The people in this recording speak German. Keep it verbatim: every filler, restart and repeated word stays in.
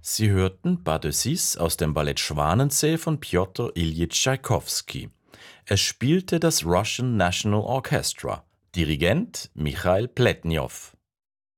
Sie hörten Pas de Six aus dem Ballett Schwanensee von Pjotr Iljitsch Tschaikowski. Es spielte das Russian National Orchestra. Dirigent Michail Pletnjow.